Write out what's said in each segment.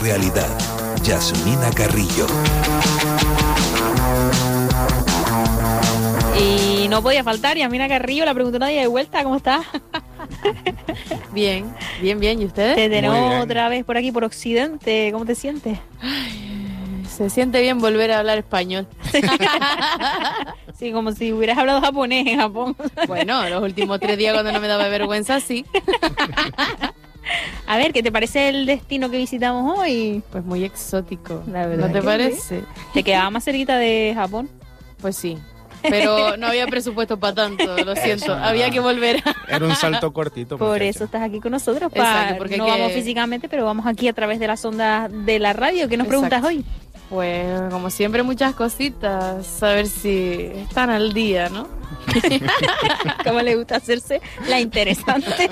realidad. Yasmina Carrillo. Y no podía faltar Yasmina Carrillo, la preguntó nadie de vuelta, ¿cómo estás? Bien, ¿y ustedes? Te tenemos otra vez por aquí, por Occidente, ¿cómo te sientes? Se siente bien volver a hablar español. Sí, como si hubieras hablado japonés en Japón. Bueno, los últimos 3 días cuando no me daba vergüenza, sí. A ver, ¿qué te parece el destino que visitamos hoy? Pues muy exótico, La verdad ¿no te que parece? sí. ¿Te quedaba más cerquita de Japón? Pues sí, pero no había presupuesto para tanto, lo siento, había que volver. Era un salto cortito. Por muchacha. eso estás aquí con nosotros. Exacto, porque no vamos físicamente, pero vamos aquí a través de las ondas de la radio. ¿Qué nos preguntas hoy? Pues como siempre muchas cositas, a ver si están al día, ¿no? ¿Cómo le gusta hacerse la interesante?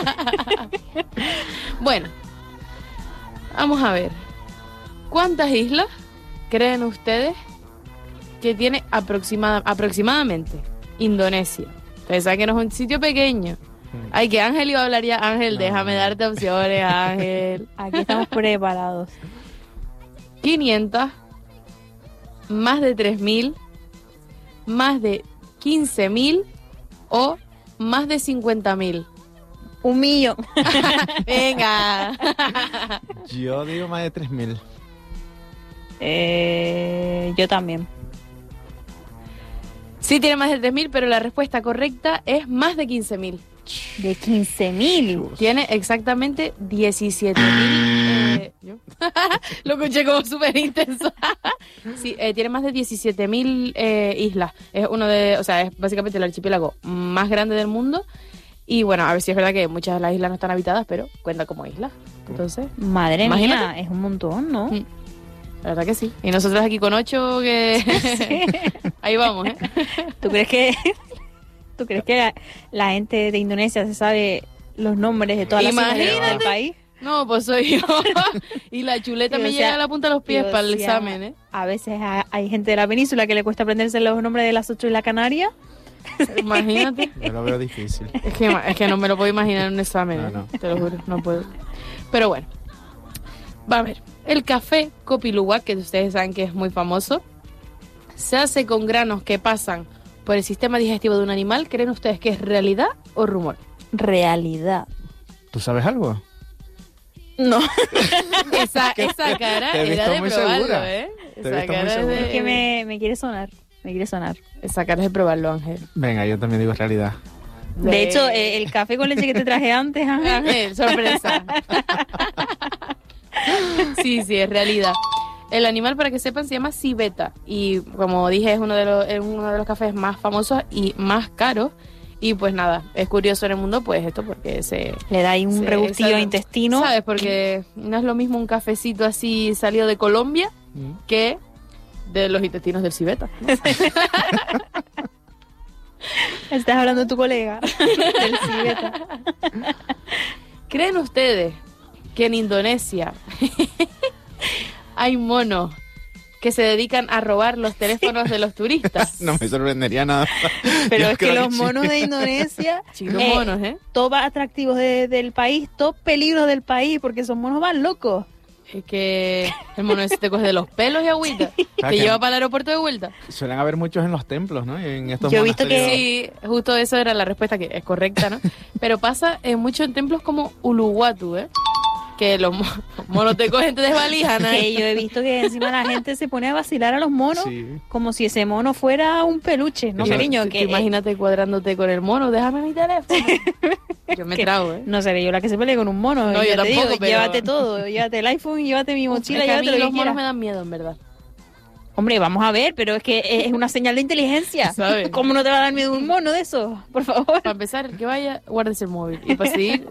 Bueno, vamos a ver. ¿Cuántas islas creen ustedes que tiene aproximadamente Indonesia? Ustedes saben que no es un sitio pequeño. Ay, que Ángel iba a hablar ya. Ángel, No. déjame darte opciones, Ángel. Aquí estamos preparados. 500, más de 3.000, más de 15.000 o más de 50.000. 1 millón. Venga. Yo digo más de 3.000. Yo también. Sí tiene más de 3.000, pero la respuesta correcta es más de 15.000. De 15.000. Tiene exactamente 17.000. Lo escuché como súper intenso. Sí, tiene más de 17.000 islas. Es es básicamente el archipiélago más grande del mundo. Y bueno, a ver si es verdad que muchas de las islas no están habitadas, pero cuenta como islas. Entonces, Madre imagínate. mía, es un montón, ¿no? La verdad que sí. Y nosotros aquí con 8 que... Ahí vamos, ¿eh? ¿Tú crees que la gente de Indonesia se sabe los nombres de todas las islas del país? No, pues soy yo. Y la chuleta Sí, me o llega sea, a la punta de los pies sí, o para el sea, examen, ¿eh? A veces hay gente de la península que le cuesta aprenderse los nombres de las 8 Islas Canarias. Imagínate. Yo lo veo difícil. Es que no me lo puedo imaginar en un examen, No, ¿eh? no. Te lo juro, no puedo. Pero bueno, va a ver. El café Kopi Luwak, que ustedes saben que es muy famoso, se hace con granos que pasan por el sistema digestivo de un animal. ¿Creen ustedes que es realidad o rumor? Realidad. ¿Tú sabes algo? No. Esa cara Te he era visto de muy probarlo, segura. ¿eh? Te he Esa visto muy cara es segura. Es que me quiere sonar. Me quiere sonar. Esa cara es de probarlo, Ángel. Venga, yo también digo realidad. De hecho, el café con leche que te traje antes, Ángel. Ángel, sorpresa. Sí, es realidad. El animal, para que sepan, se llama civeta. Y como dije, es uno de los cafés más famosos y más caros. Y pues nada, es curioso en el mundo, pues esto, porque Le da ahí un regustillo exacto. a intestino. ¿Sabes? Porque no es lo mismo un cafecito así salido de Colombia que de los intestinos del civeta, ¿no? Estás hablando de tu colega. Del civeta. ¿Creen ustedes que en Indonesia hay monos que se dedican a robar los teléfonos de los turistas? No me sorprendería nada. Pero Yo es que creo los sí. monos de Indonesia, Chicos monos, ¿eh? top atractivos del país, top peligros del país, porque son monos más locos. Es que el mono ese te coge de los pelos y agüita. Ah, Te que lleva para el aeropuerto de vuelta. Suelen haber muchos en los templos, ¿no? Y en estos Yo he visto monasterios. Sí, justo eso era la respuesta, que es correcta, ¿no? Pero pasa mucho en templos como Uluwatu, ¿eh? Que los monos te cogen, te desvalijan, ¿eh? Que yo he visto que encima la gente se pone a vacilar a los monos Sí. como si ese mono fuera un peluche, ¿no, Eso- cariño? Tú Que imagínate cuadrándote con el mono, déjame mi teléfono. Yo me que trago, ¿eh? no seré yo la que se pelee con un mono. No, ya yo te tampoco, digo, pero- llévate todo, llévate el iPhone, llévate mi mochila, Es que a mí llévate lo los que monos quieras. me dan miedo, en verdad. Hombre, vamos a ver, pero es que es una señal de inteligencia. ¿Sabes? ¿Cómo no te va a dar miedo un mono de eso? Por favor. Para empezar, el que vaya, guárdese el móvil. Y para seguir,